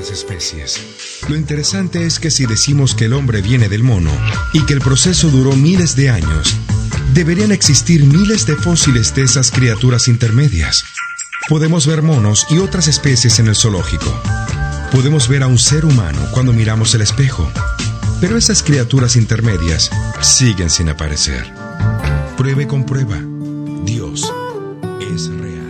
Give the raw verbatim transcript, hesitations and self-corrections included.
otras especies. Lo interesante es que si decimos que el hombre viene del mono y que el proceso duró miles de años, deberían existir miles de fósiles de esas criaturas intermedias. Podemos ver monos y otras especies en el zoológico. Podemos ver a un ser humano cuando miramos el espejo. Pero esas criaturas intermedias siguen sin aparecer. Pruebe con prueba. Dios es real.